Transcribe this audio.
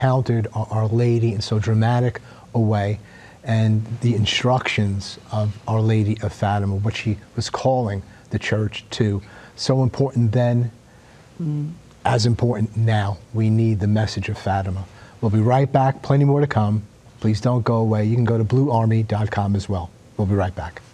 encountered Our Lady in so dramatic a way, and the instructions of Our Lady of Fatima, what she was calling the church to. So important then, as important now. We need the message of Fatima. We'll be right back. Plenty more to come. Please don't go away. You can go to bluearmy.com as well. We'll be right back.